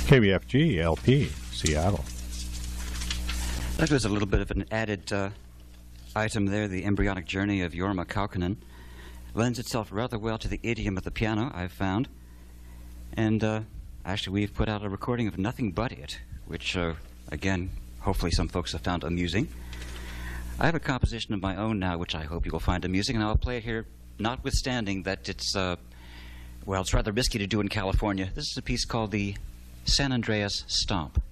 KBFG LP, Seattle. That was a little bit of an added item there, the embryonic journey of Jorma Kaukonen. Lends itself rather well to the idiom of the piano, I've found. And actually, we've put out a recording of Nothing But It, which, again, hopefully some folks have found amusing. I have a composition of my own now, which I hope you will find amusing, and I'll play it here, notwithstanding that it's, well, it's rather risky to do in California. This is a piece called the San Andreas Stomp.